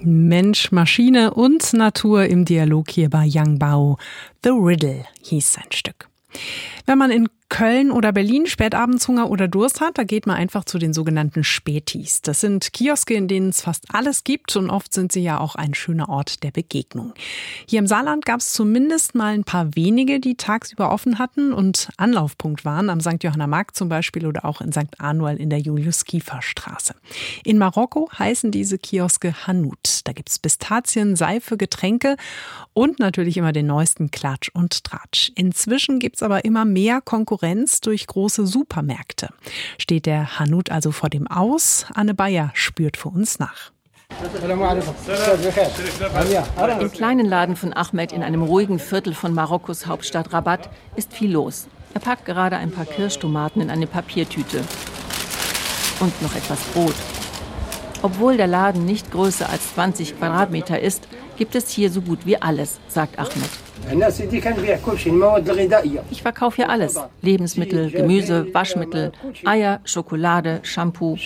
Mensch, Maschine und Natur im Dialog hier bei Yang Bao. The Riddle hieß sein Stück. Wenn man in Köln oder Berlin spätabends Hunger oder Durst hat, da geht man einfach zu den sogenannten Spätis. Das sind Kioske, in denen es fast alles gibt und oft sind sie ja auch ein schöner Ort der Begegnung. Hier im Saarland gab es zumindest mal ein paar wenige, die tagsüber offen hatten und Anlaufpunkt waren, am St. Johanner Markt zum Beispiel oder auch in St. Anual in der Julius-Kiefer-Straße. In Marokko heißen diese Kioske Hanout. Da gibt es Pistazien, Seife, Getränke und natürlich immer den neuesten Klatsch und Tratsch. Inzwischen gibt es aber immer mehr Konkurrenz durch große Supermärkte. Steht der Hanout also vor dem Aus? Anne Bayer spürt für uns nach. Im kleinen Laden von Ahmed in einem ruhigen Viertel von Marokkos Hauptstadt Rabat ist viel los. Er packt gerade ein paar Kirschtomaten in eine Papiertüte. Und noch etwas Brot. Obwohl der Laden nicht größer als 20 Quadratmeter ist, gibt es hier so gut wie alles, sagt Ahmed. Ich verkaufe hier alles. Lebensmittel, Gemüse, Waschmittel, Eier, Schokolade, Shampoo.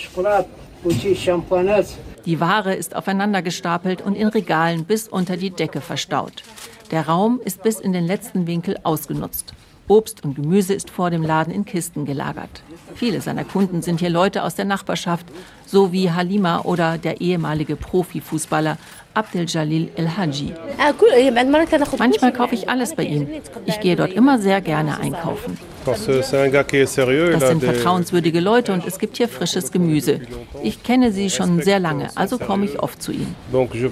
Die Ware ist aufeinander gestapelt und in Regalen bis unter die Decke verstaut. Der Raum ist bis in den letzten Winkel ausgenutzt. Obst und Gemüse ist vor dem Laden in Kisten gelagert. Viele seiner Kunden sind hier Leute aus der Nachbarschaft, so wie Halima oder der ehemalige Profifußballer Abdeljalil El-Hadji. Manchmal kaufe ich alles bei ihm. Ich gehe dort immer sehr gerne einkaufen. Das sind vertrauenswürdige Leute und es gibt hier frisches Gemüse. Ich kenne sie schon sehr lange, also komme ich oft zu ihnen.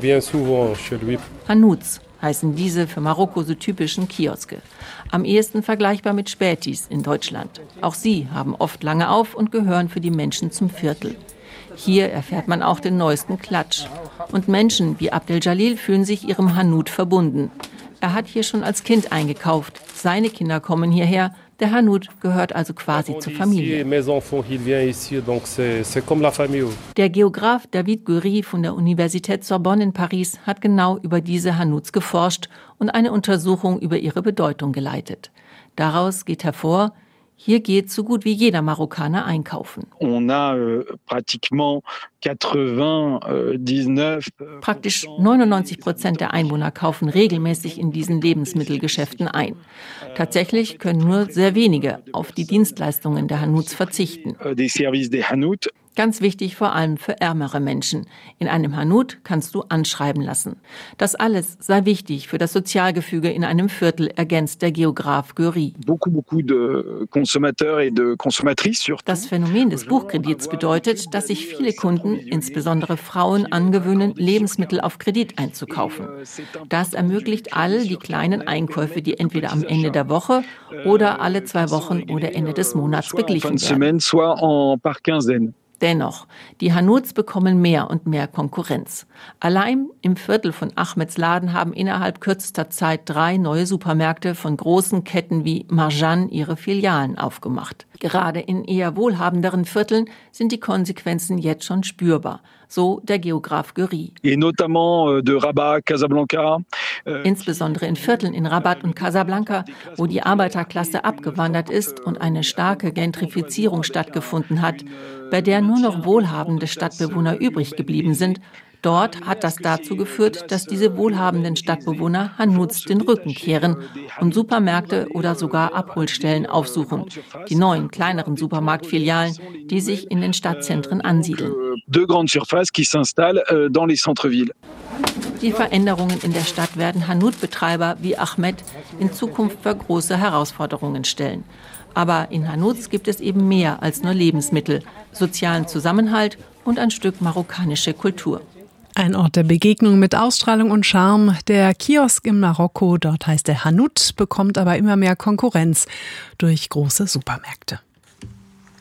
Hanouts heißen diese für Marokko so typischen Kioske. Am ehesten vergleichbar mit Spätis in Deutschland. Auch sie haben oft lange auf und gehören für die Menschen zum Viertel. Hier erfährt man auch den neuesten Klatsch. Und Menschen wie Abdeljalil fühlen sich ihrem Hanout verbunden. Er hat hier schon als Kind eingekauft. Seine Kinder kommen hierher. Der Hanout gehört also quasi zur Familie. Der Geograf David Guéry von der Universität Sorbonne in Paris hat genau über diese Hanouts geforscht und eine Untersuchung über ihre Bedeutung geleitet. Daraus geht hervor, hier geht so gut wie jeder Marokkaner einkaufen. Praktisch 99% der Einwohner kaufen regelmäßig in diesen Lebensmittelgeschäften ein. Tatsächlich können nur sehr wenige auf die Dienstleistungen der Hanouts verzichten. Ganz wichtig vor allem für ärmere Menschen. In einem Hanout kannst du anschreiben lassen. Das alles sei wichtig für das Sozialgefüge in einem Viertel, ergänzt der Geograf Guéry. Das Phänomen des Buchkredits bedeutet, dass sich viele Kunden, insbesondere Frauen, angewöhnen, Lebensmittel auf Kredit einzukaufen. Das ermöglicht all die kleinen Einkäufe, die entweder am Ende der Woche oder alle 2 Wochen oder Ende des Monats beglichen werden. Dennoch, die Hanouts bekommen mehr und mehr Konkurrenz. Allein im Viertel von Ahmeds Laden haben innerhalb kürzester Zeit 3 neue Supermärkte von großen Ketten wie Marjan ihre Filialen aufgemacht. Gerade in eher wohlhabenderen Vierteln sind die Konsequenzen jetzt schon spürbar, so der Geograf Guéry. Insbesondere in Vierteln in Rabat und Casablanca, wo die Arbeiterklasse abgewandert ist und eine starke Gentrifizierung stattgefunden hat, bei der nur noch wohlhabende Stadtbewohner übrig geblieben sind. Dort hat das dazu geführt, dass diese wohlhabenden Stadtbewohner Hanouts den Rücken kehren und Supermärkte oder sogar Abholstellen aufsuchen. Die neuen, kleineren Supermarktfilialen, die sich in den Stadtzentren ansiedeln. Die Veränderungen in der Stadt werden Hanout-Betreiber wie Ahmed in Zukunft vor große Herausforderungen stellen. Aber in Hanouts gibt es eben mehr als nur Lebensmittel, sozialen Zusammenhalt und ein Stück marokkanische Kultur. Ein Ort der Begegnung mit Ausstrahlung und Charme. Der Kiosk in Marokko, dort heißt er Hanout, bekommt aber immer mehr Konkurrenz durch große Supermärkte.